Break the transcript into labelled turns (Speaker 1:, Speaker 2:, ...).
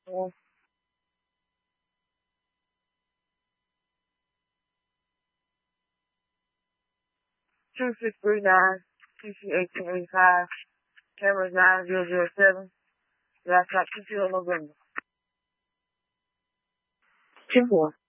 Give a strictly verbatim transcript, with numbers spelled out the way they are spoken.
Speaker 1: Well, two six three nine, T C eighteen eighty-five, cameras nine zero zero seven, laptop two zero November. Two four.